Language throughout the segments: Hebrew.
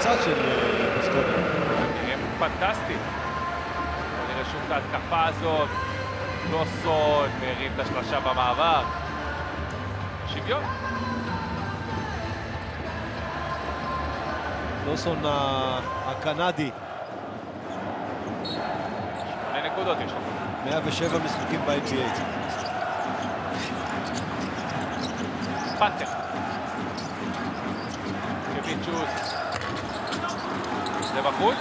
החלשה של בסקוניה. נראה פנטסטי. נראה שוב את ההתקפה הזאת. לוסון מרים את השלושה במעבר. שוויון. לוסון הקנדי. 8 נקודות יש לו. 107 משחקים ב-NBA. פנטר. קווין צ'וס. זה בחוץ.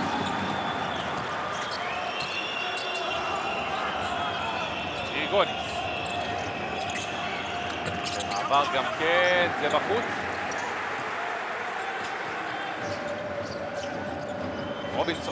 גריגוניס. מעבר גם כן, זה בחוץ. רובינסון.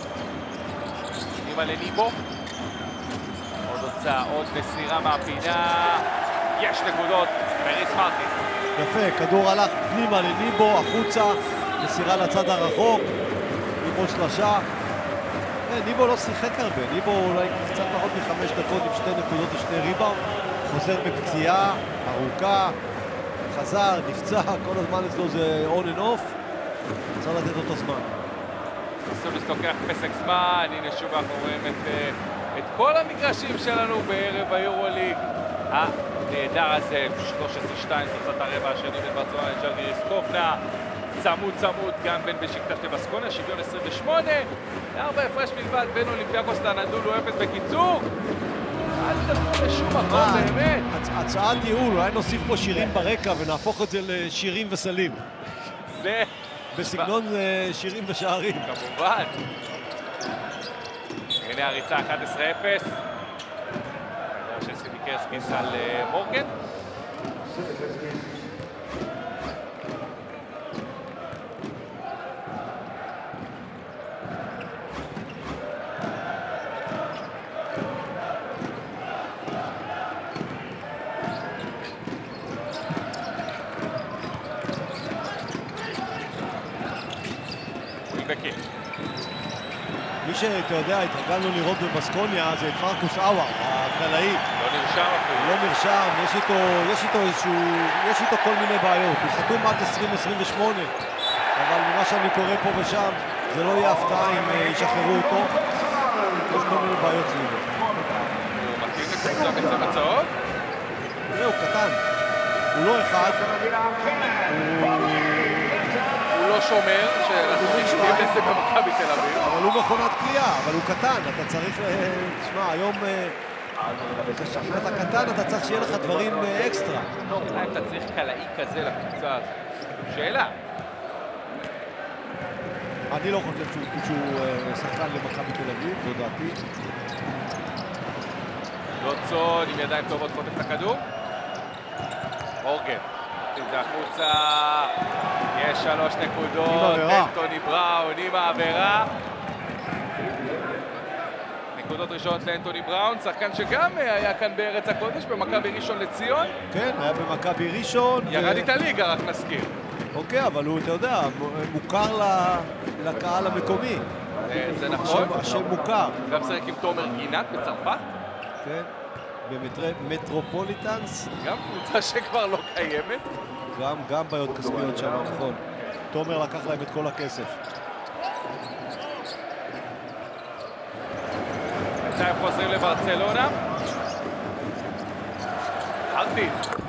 אימא לניבו. עוד הוצאה, עוד מסירה מהפינה. יש נקודות, מריס מרטין. יפה, כדור הלך פנימה לניבו, החוצה, מסירה לצד הרחוק, ניבו שלושה. ניבו לא שיחק הרבה, ניבו אולי קצת פחות מ5 דקות עם 2 נקודות ו2 ריבאונד, חוזר בפציעה ארוכה, חזר, נפצע, כל הזמן אצלו זה on and off, צריך לתת אותו זמן. סוליס לוקח פסק זמן, הנה שוב אנחנו רואים את כל המגרשים שלנו בערב היורוליג הנהדר הזה, 13-2 תוצאת הרבע השני בין ברצלונה לג'לגיריס קובנה, צמוד גם בין בשיקטש לבסקוניה, שוויון 28, 4 הפרש בלבד בין אולימפיאקוס לאנדולו 0. בקיצור, אל תדברו לשום מקום באמת. הצעת ייעול, אולי נוסיף פה שירים ברקע ונהפוך את זה לשירים וסלים. זה... בסגנון שירים ושערים. כמובן. הנה הריצה 11-0. של סיניקרסקיס על מורגן. מי שאתה יודע, התרגלנו לראות בבסקוניה זה את מרקוס אאואר, הקלעי. לא נרשם אפילו. לא נרשם, יש איתו כל מיני בעיות. הוא חתום עד 2028, אבל ממה שאני קורא פה ושם, זה לא יהיה הפתעה אם ישחררו אותו. יש כל מיני בעיות סביבו. הוא מתאים לקבוצה בצבע צהוב? זהו, קטן. הוא לא אחד. הוא לא שומר, שאנחנו משתיים לזה במכבי תל אביב. אבל הוא מכונת קליעה, אבל הוא קטן, אתה צריך, תשמע, היום כשאתה קטן אתה צריך שיהיה לך דברים אקסטרה. אם אתה צריך קלעי כזה לקבוצה הזאת. שאלה. אני לא חושב שהוא שחקן למכבי תל אביב, זו דעתי. לוצון עם ידיים טובות חוטף את הכדור. מורגן. זה החוצה, יש 3 נקודות, אנטוני בראון עם העבירה. נקודות ראשונות לאנטוני בראון, שחקן שגם היה כאן בארץ הקודש, במכבי ראשון לציון. כן, היה במכבי ראשון. ירד איתה ליגה, רק נזכיר. אוקיי, אבל הוא, אתה יודע, מוכר לקהל המקומי. זה נכון. השם מוכר. גם שחק עם תומר גינת בצרפת. כן. במטרופוליטנס. גם קבוצה שכבר לא קיימת. גם בעיות כספיות שם, נכון. תומר לקח להם את כל הכסף. בינתיים חוזרים לברצלונה. ארטין.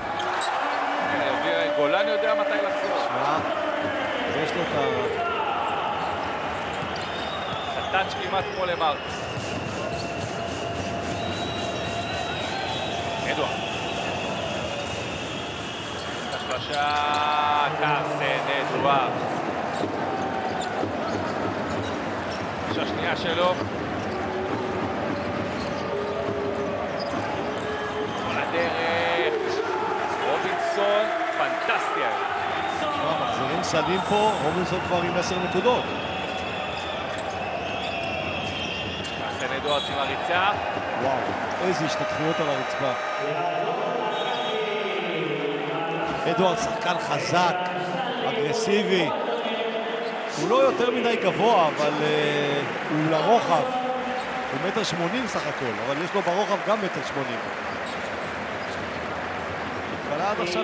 גולן יודע מתי לחזור. שמע, יש לו את הטאץ' כמעט כמו למרטין. אדוארד. השלושה, קרסן אדוארד. השנייה שלו. כל הדרך. רובינסון, פנטסטי היום. שמע, מחזירים סלים פה, רובינסון כבר עם 10 נקודות. קרסן אדוארד עם הריצה. וואו, איזה השתתפויות על הרצפה. אדוארד שחקן חזק, אגרסיבי. הוא לא יותר מדי גבוה, אבל הוא לרוחב. הוא 1.80 סך הכל, אבל יש לו ברוחב גם 1.80. אבל עד עכשיו